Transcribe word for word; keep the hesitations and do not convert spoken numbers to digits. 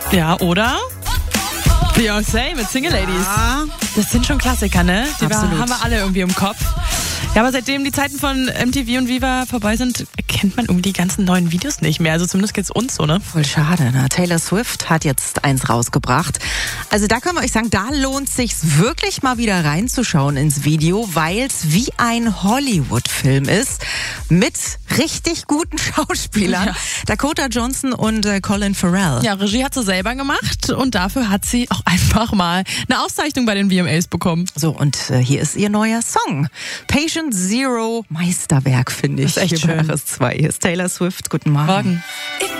Ja, oder? Beyoncé mit Single Ladies. Ja. Das sind schon Klassiker, ne? Die war, Absolut. haben wir alle irgendwie im Kopf. Ja, aber seitdem die Zeiten von M T V und Viva vorbei sind, kennt man irgendwie die ganzen neuen Videos nicht mehr. Also zumindest geht's uns so, ne? Voll schade, ne? Taylor Swift hat jetzt eins rausgebracht. Also da können wir euch sagen, da lohnt sich's wirklich mal wieder reinzuschauen ins Video, weil's wie ein Hollywood-Film ist mit richtig guten Schauspielern. Ja. Dakota Johnson und äh, Colin Farrell. Ja, Regie hat sie selber gemacht und dafür hat sie auch einfach mal eine Auszeichnung bei den V M As bekommen. So, und äh, hier ist ihr neuer Song. Patient Zero, Meisterwerk, finde ich. Das ist echt Hier bei schön. R S zwei. Hier ist Taylor Swift. Guten Morgen. Morgen. Ich